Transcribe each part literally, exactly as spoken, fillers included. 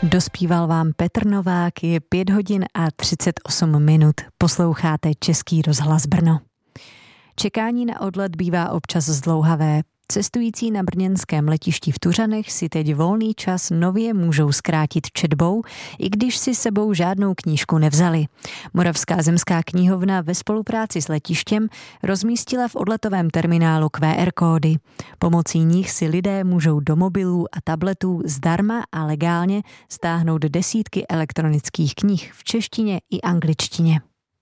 Dospíval vám Petr Novák, je pět hodin a třicet osm minut. Posloucháte Český rozhlas Brno. Čekání na odlet bývá občas zdlouhavé. Cestující na brněnském letišti v Tuřanech si teď volný čas nově můžou zkrátit četbou, i když si sebou žádnou knížku nevzali. Moravská zemská knihovna ve spolupráci s letištěm rozmístila v odletovém terminálu Q R kódy. Pomocí nich si lidé můžou do mobilů a tabletů zdarma a legálně stáhnout desítky elektronických knih v češtině i angličtině.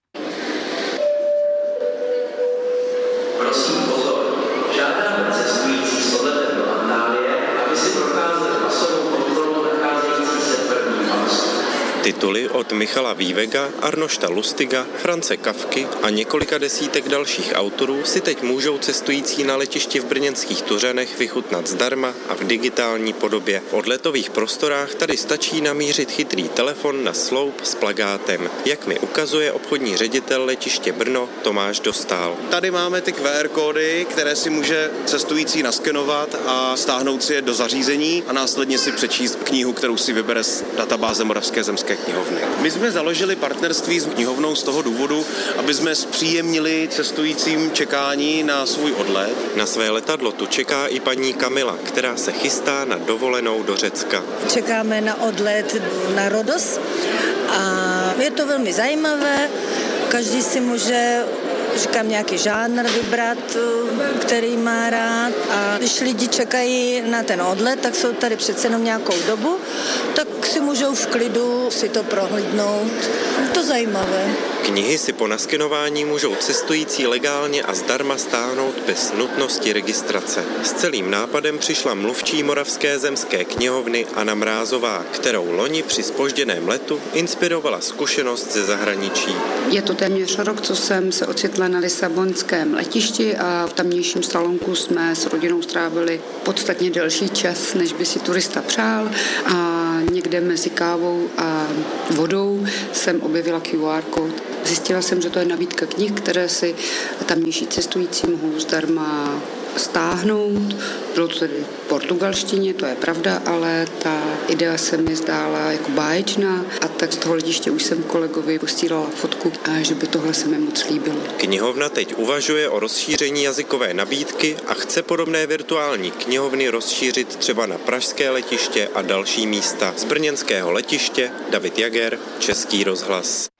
Prosím pozor, žádáme cestující s odletem do Antálie, aby si procházeli masovou kontrolou nacházející se v prvním pásmu. Tituly od Michala Vývega, Arnošta Lustiga, France Kafky a několika desítek dalších autorů si teď můžou cestující na letišti v brněnských Tuřanech vychutnat zdarma a v digitální podobě. V odletových prostorách tady stačí namířit chytrý telefon na sloup s plakátem, jak mi ukazuje obchodní ředitel letiště Brno Tomáš Dostál. Tady máme ty Q R kódy, které si může cestující naskenovat a stáhnout si je do zařízení a následně si přečíst knihu, kterou si vybere z databáze Moravské zemské knihovny. My jsme založili partnerství s knihovnou z toho důvodu, aby jsme zpříjemnili cestujícím čekání na svůj odlet. Na své letadlo tu čeká i paní Kamila, která se chystá na dovolenou do Řecka. Čekáme na odlet na Rodos a je to velmi zajímavé. Každý si může, říkám, nějaký žánr vybrat, který má rád. A když lidi čekají na ten odlet, tak jsou tady přece jenom nějakou dobu, tak si můžou v klidu si to prohlídnout. Je to zajímavé. Knihy si po naskenování můžou cestující legálně a zdarma stáhnout bez nutnosti registrace. S celým nápadem přišla mluvčí Moravské zemské knihovny Anna Mrázová, kterou loni při zpožděném letu inspirovala zkušenost ze zahraničí. Je to téměř rok, co jsem se ocitla na lisabonském letišti a v tamnějším salonku jsme s rodinou strávili podstatně delší čas, než by si turista přál, a někde mezi kávou a vodou jsem objevila Q R kód. Zjistila jsem, že to je nabídka knih, které si tamnější cestující mohou zdarma stáhnout. Bylo to tedy v portugalštině, to je pravda, ale ta idea se mi zdála jako báječná a tak z toho letiště už jsem kolegovi posílala fotku, a že by tohle se mi moc líbilo. Knihovna teď uvažuje o rozšíření jazykové nabídky a chce podobné virtuální knihovny rozšířit třeba na pražské letiště a další místa. Z brněnského letiště David Jager, Český rozhlas.